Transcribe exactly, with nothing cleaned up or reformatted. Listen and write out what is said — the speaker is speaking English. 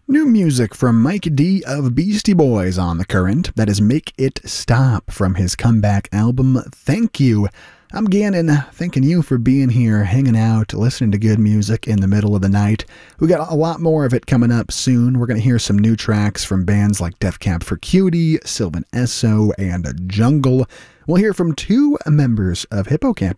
New music from Mike D of Beastie Boys on the current. That is Make It Stop from his comeback album, Thank You. I'm Gannon, thanking you for being here, hanging out, listening to good music in the middle of the night. We got a lot more of it coming up soon. We're going to hear some new tracks from bands like Death Cab for Cutie, Sylvan Esso, and Jungle. We'll hear from two members of Hippocamp